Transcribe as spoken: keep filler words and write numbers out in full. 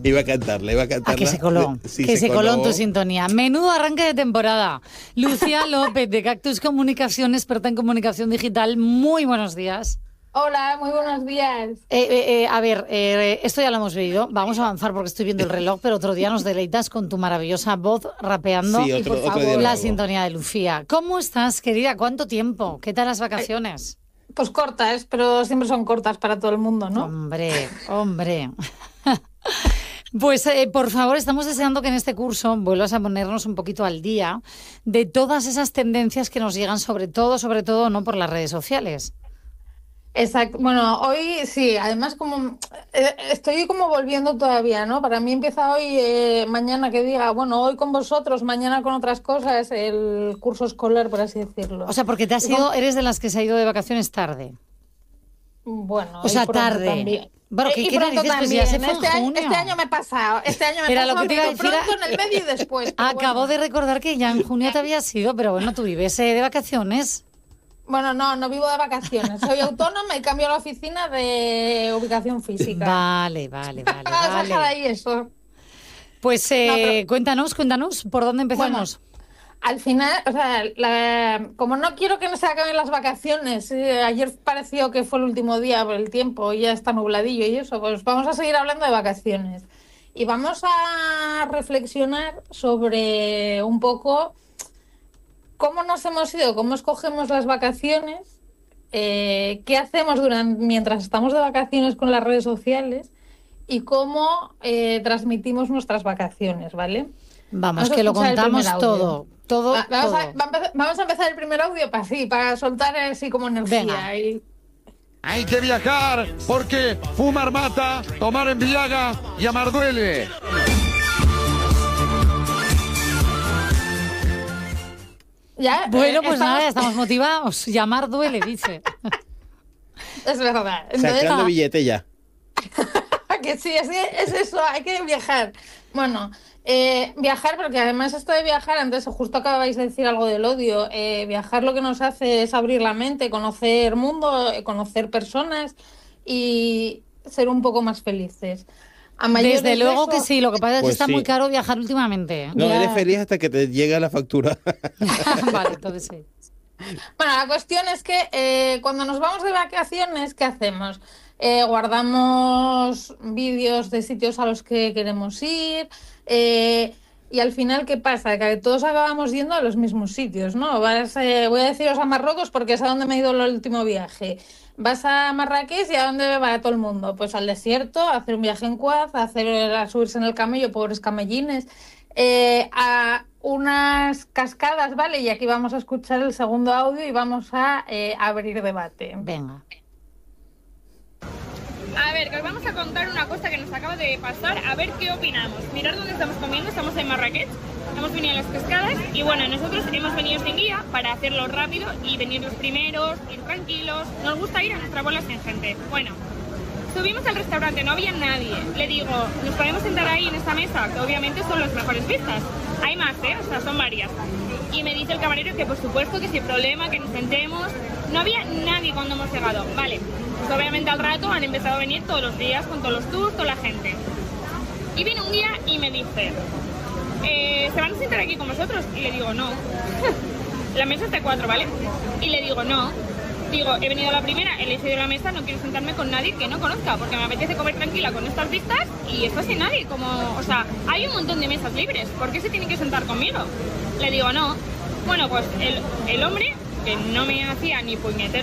Iba a cantarla, iba a cantarla. Ah, que se coló, sí, que se, se coló. coló en tu sintonía. Menudo arranque de temporada. Lucía López, de Cactus Comunicación, experta en comunicación digital. Muy buenos días. Hola, muy buenos días. Eh, eh, eh, a ver, eh, esto ya lo hemos vivido. Vamos a avanzar porque estoy viendo el reloj, pero otro día nos deleitas con tu maravillosa voz rapeando. Sí, otro, y por otro favor, día la sintonía de Lucía. ¿Cómo estás, querida? ¿Cuánto tiempo? ¿Qué tal las vacaciones? Eh, pues cortas, pero siempre son cortas para todo el mundo, ¿no? Hombre, hombre. Pues, eh, por favor, estamos deseando que en este curso vuelvas a ponernos un poquito al día de todas esas tendencias que nos llegan, sobre todo, sobre todo, no por las redes sociales. Exacto. Bueno, hoy sí, además como eh, estoy como volviendo todavía, ¿no? Para mí empieza hoy, eh, mañana que diga, bueno, hoy con vosotros, mañana con otras cosas, el curso escolar, por así decirlo. O sea, porque te has ido, como... eres de las que se ha ido de vacaciones tarde. Bueno, o sea, tarde. También. Bueno, ¿qué, y qué pronto narices? también. Pues ya se fue este, en año, junio. este año me he pasado, este año me he Era pasado, lo que te iba a decir, pronto en el medio y después. Acabo bueno. de recordar que ya en junio te habías ido, pero bueno, tú vives eh, de vacaciones. Bueno, no, no vivo de vacaciones. Soy autónoma y cambio la oficina de ubicación física. Vale, vale, vale. Vamos a vale. dejar ahí eso. Pues eh, no, pero... cuéntanos, cuéntanos, ¿por dónde empezamos? Bueno, al final, o sea, la, como no quiero que no se acaben las vacaciones, eh, ayer pareció que fue el último día por el tiempo, ya está nubladillo y eso, pues vamos a seguir hablando de vacaciones. Y vamos a reflexionar sobre un poco cómo nos hemos ido, cómo escogemos las vacaciones, eh, qué hacemos durante, mientras estamos de vacaciones con las redes sociales y cómo eh, transmitimos nuestras vacaciones, ¿vale? Vamos, vamos que lo contamos todo, todo, Va, vamos, todo. A, va a empezar, vamos a empezar el primer audio para sí, para soltar así como energía. Y... Hay que viajar porque fumar mata, tomar embriaga y amar duele. ¿Ya? Bueno, pues ¿Estamos? nada, ya estamos motivados. Llamar duele, dice. Es verdad. Entonces, sacando billete ya. que sí, es, es eso, hay que viajar. Bueno, eh, viajar, porque además esto de viajar, antes justo acabáis de decir algo del odio, eh, viajar lo que nos hace es abrir la mente, conocer mundo, conocer personas y ser un poco más felices. Desde luego eso... que sí, lo que pasa es que pues está sí. muy caro viajar últimamente. No, ya... eres feliz hasta que te llega la factura. Vale, entonces sí. Bueno, la cuestión es que eh, cuando nos vamos de vacaciones, ¿qué hacemos? Eh, guardamos vídeos de sitios a los que queremos ir eh, y al final, ¿qué pasa? Que todos acabamos yendo a los mismos sitios, ¿no? Vas, eh, voy a deciros a Marruecos porque es a donde me he ido el último viaje. Vas a Marrakech y ¿a dónde va todo el mundo? Pues al desierto, a hacer un viaje en quad, a, hacer, a subirse en el camello, pobres camellines, eh, a unas cascadas, ¿vale? Y aquí vamos a escuchar el segundo audio y vamos a eh, abrir debate. Venga. A ver, que os vamos a contar una cosa que nos acaba de pasar, a ver qué opinamos. Mirad dónde estamos comiendo, estamos en Marrakech, hemos venido a las cascadas y bueno, nosotros hemos venido sin guía para hacerlo rápido y venir los primeros, ir tranquilos. Nos gusta ir a nuestra bola sin gente. Bueno, subimos al restaurante, no había nadie. Le digo, ¿nos podemos sentar ahí en esta mesa? Que obviamente son las mejores vistas. Hay más, ¿eh? O sea, son varias. Y me dice el camarero que por supuesto que sin problema, que nos sentemos. No había nadie cuando hemos llegado. Vale. Pues obviamente al rato han empezado a venir todos los días con todos los tours, toda la gente. Y viene un día y me dice, eh, ¿se van a sentar aquí con vosotros? Y le digo, no. La mesa es de cuatro, ¿vale? Y le digo, no. Digo, he venido a la primera, he elegido la mesa, no quiero sentarme con nadie que no conozca, porque me apetece comer tranquila con estas vistas y esto sin nadie. Como, o sea, hay un montón de mesas libres, ¿por qué se tiene que sentar conmigo? Le digo, no. Bueno, pues el, el hombre, que no me hacía ni puñetero